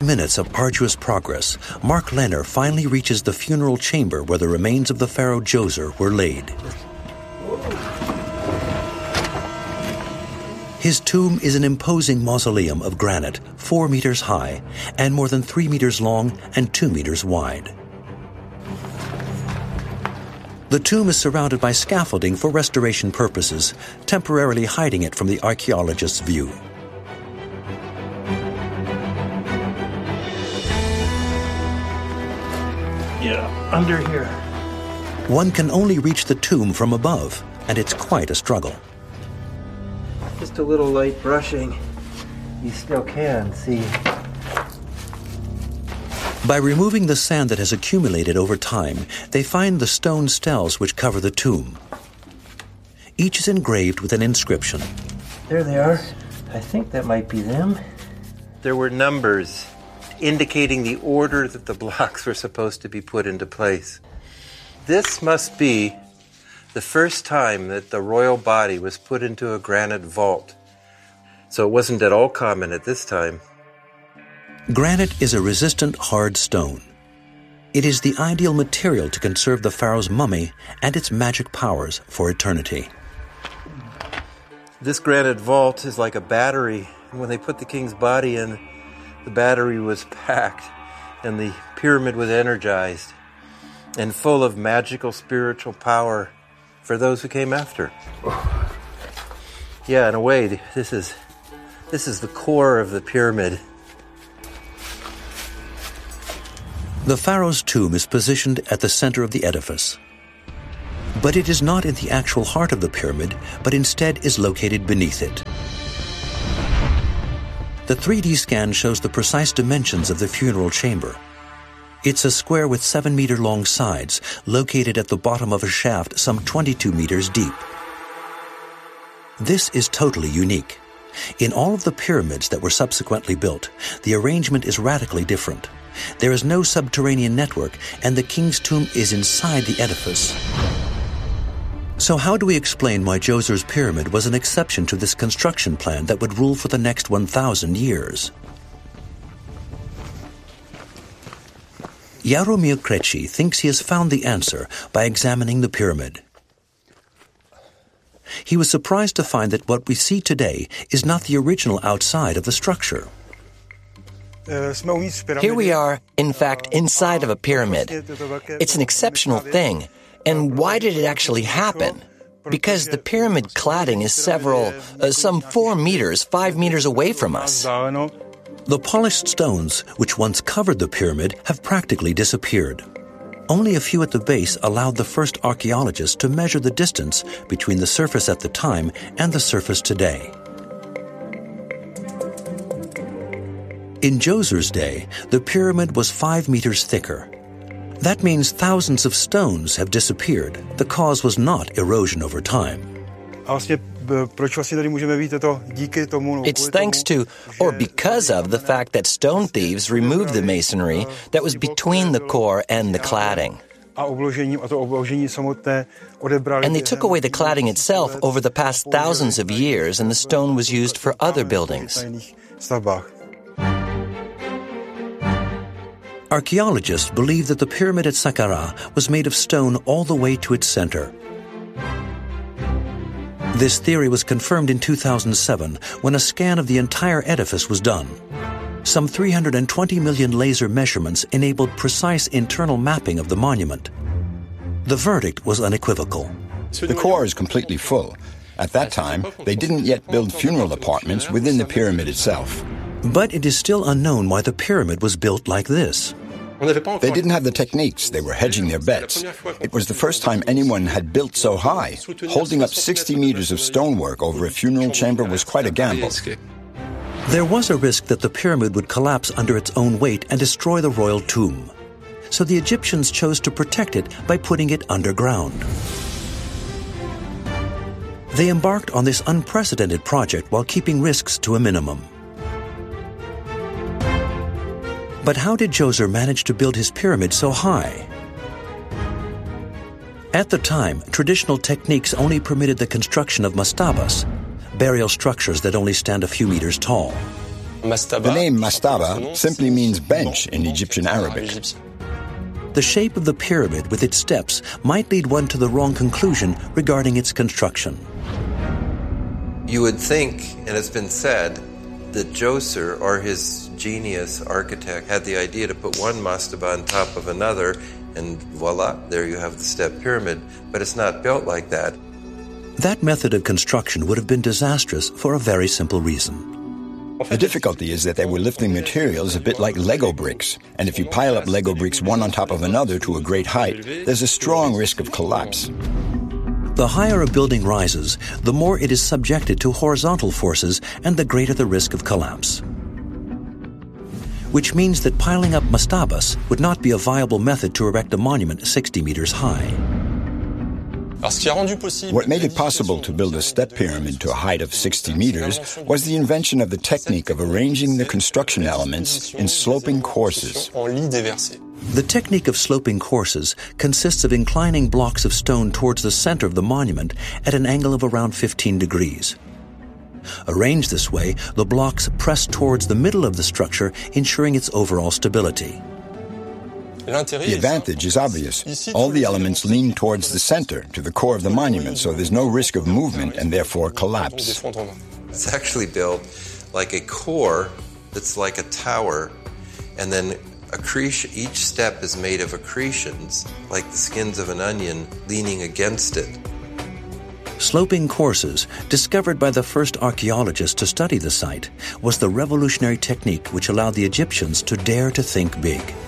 minutes of arduous progress, Mark Lehner finally reaches the funeral chamber where the remains of the pharaoh Djoser were laid. His tomb is an imposing mausoleum of granite, 4 meters high and more than 3 meters long and 2 meters wide. The tomb is surrounded by scaffolding for restoration purposes, temporarily hiding it from the archaeologist's view. Yeah, under here. One can only reach the tomb from above, and it's quite a struggle. Just a little light brushing. You still can see. By removing the sand that has accumulated over time, they find the stone steles which cover the tomb. Each is engraved with an inscription. There they are. I think that might be them. There were numbers indicating the order that the blocks were supposed to be put into place. This must be the first time that the royal body was put into a granite vault. So it wasn't at all common at this time. Granite is a resistant, hard stone. It is the ideal material to conserve the pharaoh's mummy and its magic powers for eternity. This granite vault is like a battery. When they put the king's body in, the battery was packed and the pyramid was energized and full of magical spiritual power for those who came after. Yeah, in a way, this is the core of the pyramid. The pharaoh's tomb is positioned at the center of the edifice. But it is not in the actual heart of the pyramid, but instead is located beneath it. The 3D scan shows the precise dimensions of the funeral chamber. It's a square with 7-meter-long sides, located at the bottom of a shaft some 22 meters deep. This is totally unique. In all of the pyramids that were subsequently built, the arrangement is radically different. There is no subterranean network, and the king's tomb is inside the edifice. So how do we explain why Djoser's pyramid was an exception to this construction plan that would rule for the next 1,000 years? Jaromir Krejci thinks he has found the answer by examining the pyramid. He was surprised to find that what we see today is not the original outside of the structure. Here we are, in fact, inside of a pyramid. It's an exceptional thing. And why did it actually happen? Because the pyramid cladding is some 4 meters, 5 meters away from us. The polished stones, which once covered the pyramid, have practically disappeared. Only a few at the base allowed the first archaeologists to measure the distance between the surface at the time and the surface today. In Djoser's day, the pyramid was 5 meters thicker. That means thousands of stones have disappeared. The cause was not erosion over time. It's thanks to, or because of, the fact that stone thieves removed the masonry that was between the core and the cladding. And they took away the cladding itself over the past thousands of years, and the stone was used for other buildings. Archaeologists believe that the pyramid at Saqqara was made of stone all the way to its center. This theory was confirmed in 2007 when a scan of the entire edifice was done. Some 320 million laser measurements enabled precise internal mapping of the monument. The verdict was unequivocal. The core is completely full. At that time, they didn't yet build funeral apartments within the pyramid itself. But it is still unknown why the pyramid was built like this. They didn't have the techniques. They were hedging their bets. It was the first time anyone had built so high. Holding up 60 meters of stonework over a funeral chamber was quite a gamble. There was a risk that the pyramid would collapse under its own weight and destroy the royal tomb. So the Egyptians chose to protect it by putting it underground. They embarked on this unprecedented project while keeping risks to a minimum. But how did Djoser manage to build his pyramid so high? At the time, traditional techniques only permitted the construction of mastabas, burial structures that only stand a few meters tall. The name mastaba simply means bench in Egyptian Arabic. The shape of the pyramid with its steps might lead one to the wrong conclusion regarding its construction. You would think, and it's been said, that Djoser, or his genius architect, had the idea to put one mastaba on top of another, and voila, there you have the step pyramid. But it's not built like that. That method of construction would have been disastrous for a very simple reason. The difficulty is that they were lifting materials a bit like Lego bricks, and if you pile up Lego bricks one on top of another to a great height, there's a strong risk of collapse. The higher a building rises, the more it is subjected to horizontal forces and the greater the risk of collapse. Which means that piling up mastabas would not be a viable method to erect a monument 60 meters high. What made it possible to build a step pyramid to a height of 60 meters was the invention of the technique of arranging the construction elements in sloping courses. The technique of sloping courses consists of inclining blocks of stone towards the center of the monument at an angle of around 15 degrees. Arranged this way, the blocks press towards the middle of the structure, ensuring its overall stability. The advantage is obvious. All the elements lean towards the center, to the core of the monument, so there's no risk of movement and therefore collapse. It's actually built like a core that's like a tower, and then each step is made of accretions, like the skins of an onion, leaning against it. Sloping courses, discovered by the first archaeologists to study the site, was the revolutionary technique which allowed the Egyptians to dare to think big.